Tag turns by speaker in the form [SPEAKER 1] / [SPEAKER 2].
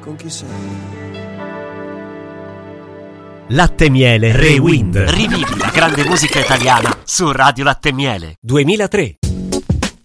[SPEAKER 1] con chi sei?
[SPEAKER 2] Latte Miele Rewind.
[SPEAKER 3] Rivivi la grande musica italiana su Radio Latte Miele.
[SPEAKER 2] 2003.